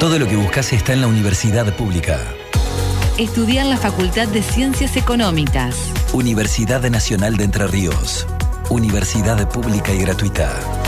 Todo lo que buscas está en la Universidad Pública. Estudia en la Facultad de Ciencias Económicas. Universidad Nacional de Entre Ríos. Universidad pública y gratuita.